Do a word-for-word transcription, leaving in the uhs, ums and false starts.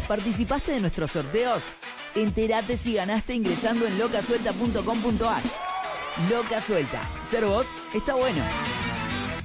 ¿Participaste de nuestros sorteos? Entérate si ganaste ingresando en loca suelta punto com punto a r. Loca Suelta. Ser vos está bueno.